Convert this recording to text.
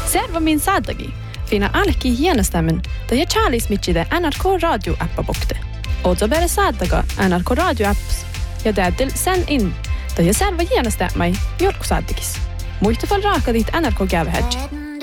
Serva min saadagi. Fina alki hienestämmen, da je Charlies mitchide NRK Radio appa bokte. Ozo bere saadaga NRK Radio apps. Ja täytyy sen in, da je serva hienestämmai jorku saadagis. Muista fall raaka dit NRK gävehedge.